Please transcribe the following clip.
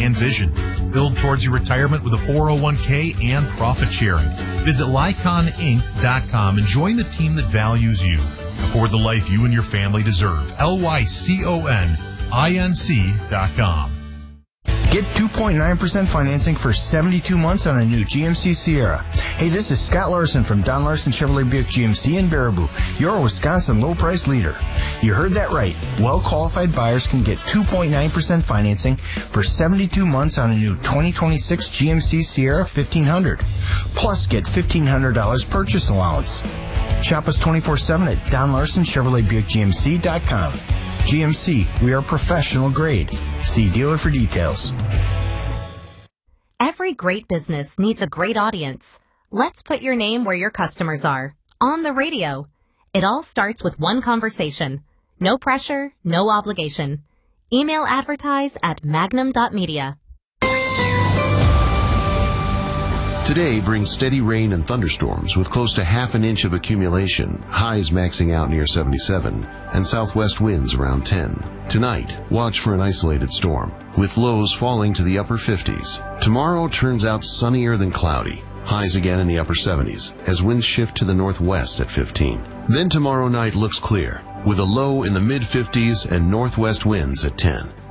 and vision. Build towards your retirement with a 401k and profit sharing. Visit lyconinc.com and join the team that values you. Afford the life you and your family deserve. lyconinc.com. Get 2.9% financing for 72 months on a new GMC Sierra. Hey, this is Scott Larson from Don Larson Chevrolet Buick GMC in Baraboo, your Wisconsin low-price leader. You heard that right. Well-qualified buyers can get 2.9% financing for 72 months on a new 2026 GMC Sierra 1500. Plus, get $1,500 purchase allowance. Shop us 24/7 at DonLarsonChevroletBuickGMC.com. GMC, we are professional grade. See dealer for details. Every great business needs a great audience. Let's put your name where your customers are. On the radio. It all starts with one conversation. No pressure, no obligation. Email advertise at magnum.media. Today brings steady rain and thunderstorms with close to half an inch of accumulation, highs maxing out near 77, and southwest winds around 10. Tonight, watch for an isolated storm, with lows falling to the upper 50s. Tomorrow turns out sunnier than cloudy, highs again in the upper 70s, as winds shift to the northwest at 15. Then tomorrow night looks clear, with a low in the mid-50s and northwest winds at 10.